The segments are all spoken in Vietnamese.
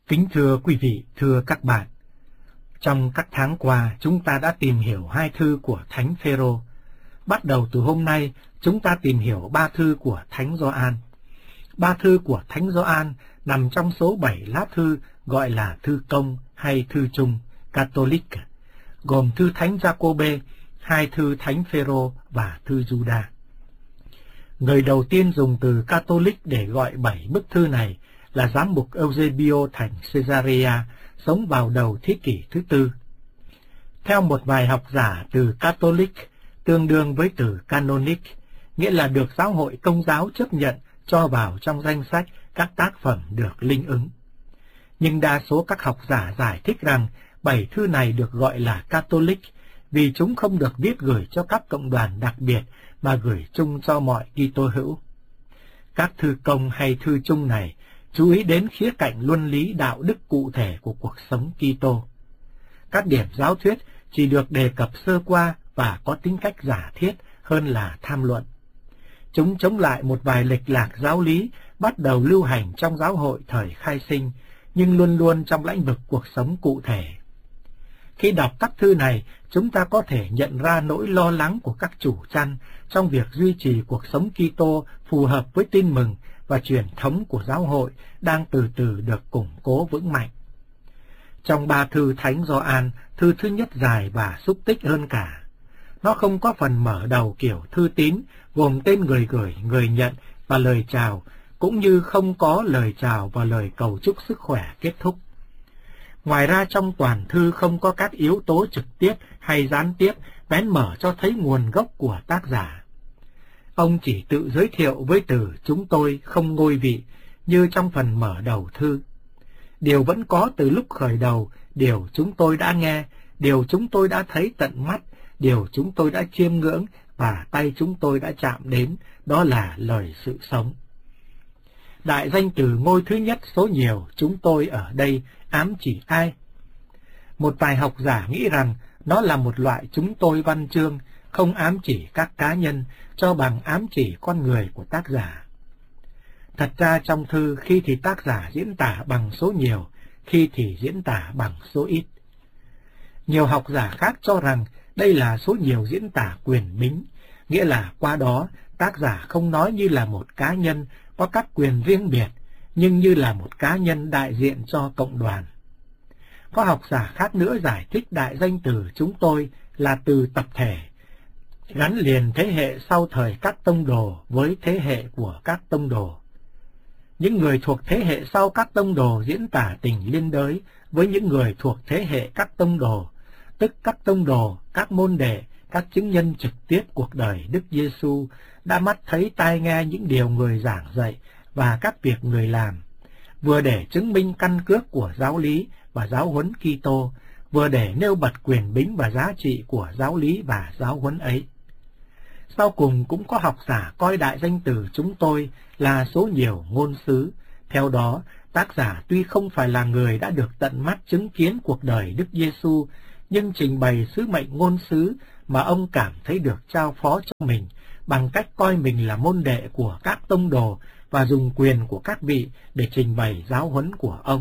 Kính thưa quý vị, thưa các bạn, trong các tháng qua chúng ta đã tìm hiểu 2 thư của Thánh Phêrô. Bắt đầu từ hôm nay, chúng ta tìm hiểu 3 thư của Thánh Gioan. 3 thư của Thánh Gioan nằm trong số 7 lá thư gọi là thư công hay thư chung, Catholic, gồm thư Thánh Giacôbê, 2 thư Thánh Phêrô và thư Giuđa. Người đầu tiên dùng từ Catholic để gọi 7 bức thư này là giám mục Eusebio thành Caesarea, sống vào đầu thế kỷ thứ 4. Theo một vài học giả, từ Catholic tương đương với từ Canonic, nghĩa là được giáo hội Công giáo chấp nhận cho vào trong danh sách các tác phẩm được linh ứng. Nhưng đa số các học giả giải thích rằng 7 thư này được gọi là Catholic vì chúng không được viết gửi cho các cộng đoàn đặc biệt mà gửi chung cho mọi Kitô hữu. Các thư công hay thư chung này chú ý đến khía cạnh luân lý đạo đức cụ thể của cuộc sống Kitô. Các điểm giáo thuyết chỉ được đề cập sơ qua và có tính cách giả thiết hơn là tham luận. Chúng chống lại một vài lệch lạc giáo lý bắt đầu lưu hành trong giáo hội thời khai sinh, nhưng luôn luôn trong lĩnh vực cuộc sống cụ thể. Khi đọc các thư này, chúng ta có thể nhận ra nỗi lo lắng của các chủ chăn trong việc duy trì cuộc sống Kitô phù hợp với tin mừng và truyền thống của giáo hội đang từ từ được củng cố vững mạnh. Trong 3 thư Thánh Gioan, thư thứ nhất dài và xúc tích hơn cả. Nó không có phần mở đầu kiểu thư tín, gồm tên người gửi, người nhận và lời chào, cũng như không có lời chào và lời cầu chúc sức khỏe kết thúc. Ngoài ra trong toàn thư không có các yếu tố trực tiếp hay gián tiếp bén mở cho thấy nguồn gốc của tác giả. Ông chỉ tự giới thiệu với từ chúng tôi không ngôi vị như trong phần mở đầu thư. Điều vẫn có từ lúc khởi đầu, điều chúng tôi đã nghe, điều chúng tôi đã thấy tận mắt, điều chúng tôi đã chiêm ngưỡng và tay chúng tôi đã chạm đến, đó là lời sự sống. Đại danh từ ngôi thứ nhất số nhiều chúng tôi ở đây ám chỉ ai? Một vài học giả nghĩ rằng nó là một loại chúng tôi văn chương, không ám chỉ các cá nhân, cho bằng ám chỉ con người của tác giả. Thật ra trong thư, khi thì tác giả diễn tả bằng số nhiều, khi thì diễn tả bằng số ít. Nhiều học giả khác cho rằng đây là số nhiều diễn tả quyền bính, nghĩa là qua đó tác giả không nói như là một cá nhân có các quyền riêng biệt, nhưng như là một cá nhân đại diện cho cộng đoàn. Có học giả khác nữa giải thích đại danh từ chúng tôi là từ tập thể, gắn liền thế hệ sau thời các tông đồ với thế hệ của các tông đồ. Những người thuộc thế hệ sau các tông đồ diễn tả tình liên đới với những người thuộc thế hệ các tông đồ, tức các tông đồ, các môn đệ, các chứng nhân trực tiếp cuộc đời Đức Giêsu đã mắt thấy tai nghe những điều người giảng dạy và các việc người làm, vừa để chứng minh căn cước của giáo lý và giáo huấn Kitô, vừa để nêu bật quyền bính và giá trị của giáo lý và giáo huấn ấy. Sau cùng cũng có học giả coi đại danh từ chúng tôi là số nhiều ngôn sứ. Theo đó, tác giả tuy không phải là người đã được tận mắt chứng kiến cuộc đời Đức Giêsu, nhưng trình bày sứ mệnh ngôn sứ mà ông cảm thấy được trao phó cho mình bằng cách coi mình là môn đệ của các tông đồ và dùng quyền của các vị để trình bày giáo huấn của ông.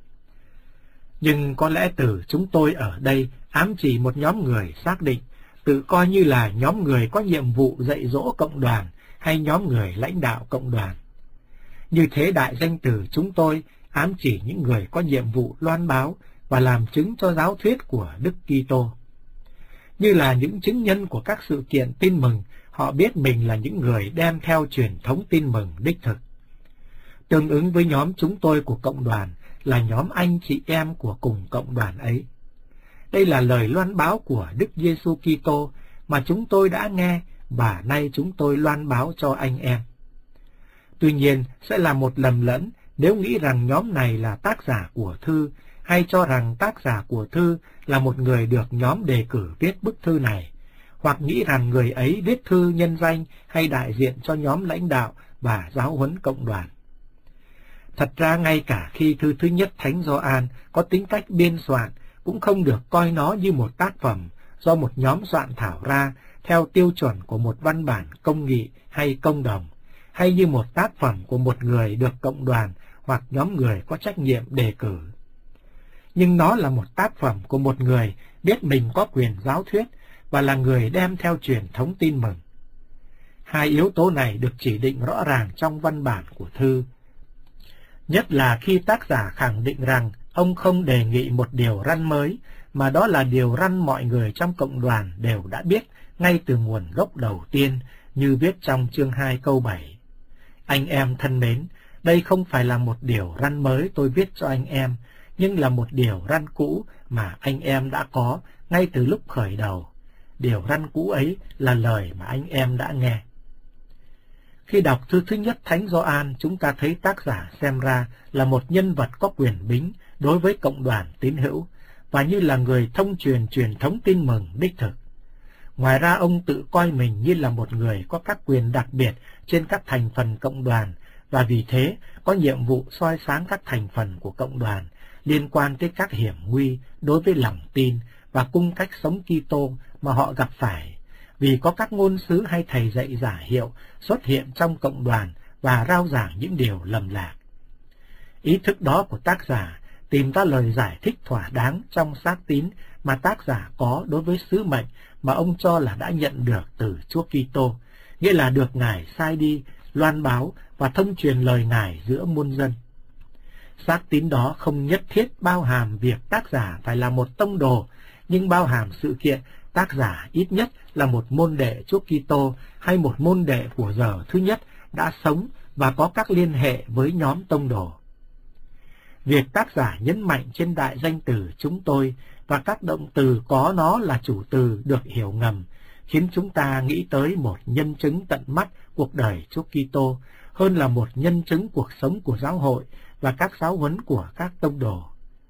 Nhưng có lẽ từ chúng tôi ở đây ám chỉ một nhóm người xác định, tự coi như là nhóm người có nhiệm vụ dạy dỗ cộng đoàn hay nhóm người lãnh đạo cộng đoàn. Như thế đại danh từ chúng tôi ám chỉ những người có nhiệm vụ loan báo và làm chứng cho giáo thuyết của Đức Kitô. Như là những chứng nhân của các sự kiện tin mừng, họ biết mình là những người đem theo truyền thống tin mừng đích thực. Tương ứng với nhóm chúng tôi của cộng đoàn là nhóm anh chị em của cùng cộng đoàn ấy. Đây là lời loan báo của Đức Giêsu Kitô mà chúng tôi đã nghe và nay chúng tôi loan báo cho anh em. Tuy nhiên, sẽ là một lầm lẫn nếu nghĩ rằng nhóm này là tác giả của thư, hay cho rằng tác giả của thư là một người được nhóm đề cử viết bức thư này, hoặc nghĩ rằng người ấy viết thư nhân danh hay đại diện cho nhóm lãnh đạo và giáo huấn cộng đoàn. Thật ra ngay cả khi thư thứ nhất Thánh Gioan có tính cách biên soạn, cũng không được coi nó như một tác phẩm do một nhóm soạn thảo ra theo tiêu chuẩn của một văn bản công nghị hay công đồng, hay như một tác phẩm của một người được cộng đoàn hoặc nhóm người có trách nhiệm đề cử. Nhưng nó là một tác phẩm của một người biết mình có quyền giáo thuyết và là người đem theo truyền thống tin mừng. Hai yếu tố này được chỉ định rõ ràng trong văn bản của thư. Nhất là khi tác giả khẳng định rằng ông không đề nghị một điều răn mới, mà đó là điều răn mọi người trong cộng đoàn đều đã biết ngay từ nguồn gốc đầu tiên, như viết trong chương 2 câu 7. Anh em thân mến, đây không phải là một điều răn mới tôi viết cho anh em, nhưng là một điều răn cũ mà anh em đã có ngay từ lúc khởi đầu. Điều răn cũ ấy là lời mà anh em đã nghe. Khi đọc thư thứ nhất Thánh Gioan, chúng ta thấy tác giả xem ra là một nhân vật có quyền bính đối với cộng đoàn tín hữu, và như là người thông truyền truyền thống tin mừng đích thực. Ngoài ra, ông tự coi mình như là một người có các quyền đặc biệt trên các thành phần cộng đoàn, và vì thế có nhiệm vụ soi sáng các thành phần của cộng đoàn liên quan tới các hiểm nguy đối với lòng tin và cung cách sống Kitô mà họ gặp phải, vì có các ngôn sứ hay thầy dạy giả hiệu xuất hiện trong cộng đoàn và rao giảng những điều lầm lạc. Ý thức đó của tác giả tìm ra lời giải thích thỏa đáng trong xác tín mà tác giả có đối với sứ mệnh mà ông cho là đã nhận được từ Chúa Kitô, nghĩa là được Ngài sai đi, loan báo và thông truyền lời Ngài giữa muôn dân. Xác tín đó không nhất thiết bao hàm việc tác giả phải là một tông đồ, nhưng bao hàm sự kiện tác giả ít nhất là một môn đệ Chúa Kitô hay một môn đệ của giờ thứ nhất đã sống và có các liên hệ với nhóm tông đồ. Việc tác giả nhấn mạnh trên đại danh từ chúng tôi và các động từ có nó là chủ từ được hiểu ngầm, khiến chúng ta nghĩ tới một nhân chứng tận mắt cuộc đời Chúa Kitô hơn là một nhân chứng cuộc sống của giáo hội và các giáo huấn của các tông đồ.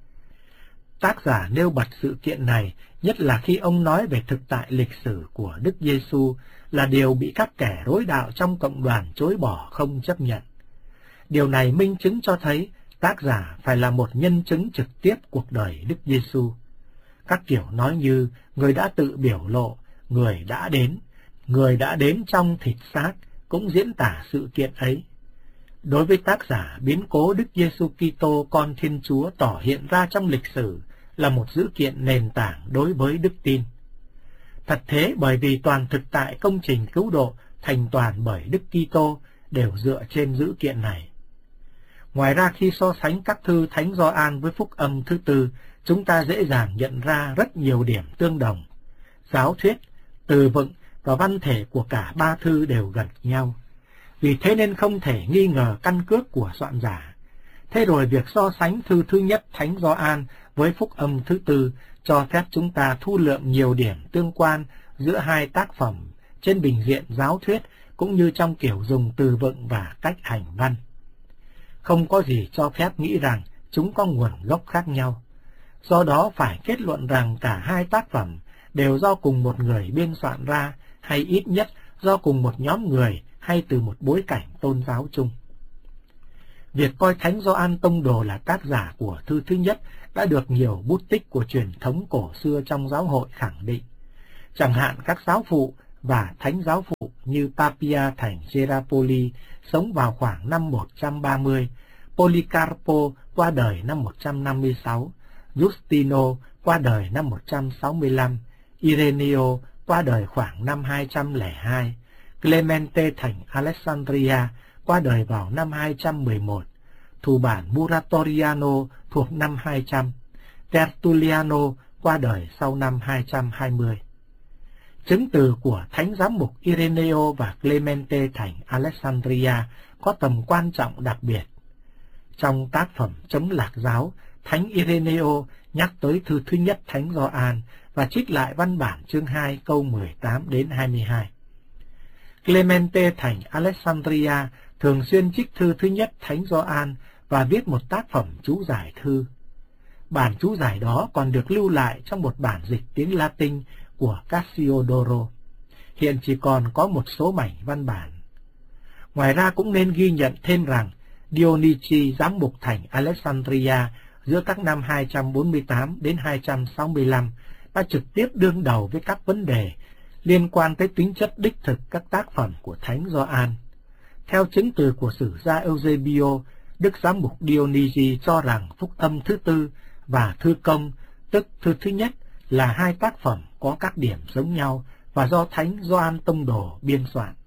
Tác giả nêu bật sự kiện này, nhất là khi ông nói về thực tại lịch sử của Đức Giêsu là điều bị các kẻ rối đạo trong cộng đoàn chối bỏ không chấp nhận. Điều này minh chứng cho thấy tác giả phải là một nhân chứng trực tiếp cuộc đời Đức Giêsu. Các kiểu nói như người đã tự biểu lộ, người đã đến trong thịt xác cũng diễn tả sự kiện ấy. Đối với tác giả, biến cố Đức Giêsu Kitô con Thiên Chúa tỏ hiện ra trong lịch sử là một dữ kiện nền tảng đối với đức tin. Thật thế, bởi vì toàn thực tại công trình cứu độ thành toàn bởi Đức Kitô đều dựa trên dữ kiện này. Ngoài ra, khi so sánh các thư Thánh Gioan với phúc âm thứ tư, chúng ta dễ dàng nhận ra rất nhiều điểm tương đồng. Giáo thuyết, từ vựng và văn thể của cả ba thư đều gần nhau. Vì thế nên không thể nghi ngờ căn cước của soạn giả. Thế rồi việc so sánh thư thứ nhất Thánh Gioan với phúc âm thứ tư cho phép chúng ta thu lượm nhiều điểm tương quan giữa hai tác phẩm trên bình diện giáo thuyết cũng như trong kiểu dùng từ vựng và cách hành văn. Không có gì cho phép nghĩ rằng chúng có nguồn gốc khác nhau. Do đó phải kết luận rằng cả hai tác phẩm đều do cùng một người biên soạn ra, hay ít nhất do cùng một nhóm người hay từ một bối cảnh tôn giáo chung. Việc coi Thánh Gioan tông đồ là tác giả của thư thứ nhất đã được nhiều bút tích của truyền thống cổ xưa trong giáo hội khẳng định. Chẳng hạn các giáo phụ và thánh giáo phụ như Papia thành Gerapoli sống vào khoảng năm 130, Policarpo qua đời năm 156, Justino qua đời năm 165, Ireneo qua đời khoảng năm 202, Clemente thành Alexandria qua đời vào năm 211, thủ bản Muratoriano thuộc năm 200, Tertulliano qua đời sau năm 220. Chứng từ của Thánh Giám mục Ireneo và Clemente thành Alexandria có tầm quan trọng đặc biệt. Trong tác phẩm Chống Lạc Giáo, Thánh Ireneo nhắc tới thư thứ nhất Thánh Gioan và trích lại văn bản chương 2 câu 18 đến 22. Clemente thành Alexandria thường xuyên trích thư thứ nhất Thánh Gioan và viết một tác phẩm chú giải thư. Bản chú giải đó còn được lưu lại trong một bản dịch tiếng Latin của Cassiodoro. Hiện chỉ còn có một số mảnh văn bản. Ngoài ra cũng nên ghi nhận thêm rằng Dionichi giám mục thành Alexandria giữa các năm 248 đến 265 đã trực tiếp đương đầu với các vấn đề liên quan tới tính chất đích thực các tác phẩm của Thánh Gioan. Theo chứng từ của sử gia Eusebio, Đức Giám mục Dionysi cho rằng Phúc âm thứ tư và Thư Công, tức thư thứ nhất, là hai tác phẩm có các điểm giống nhau và do Thánh Gioan Tông Đồ biên soạn.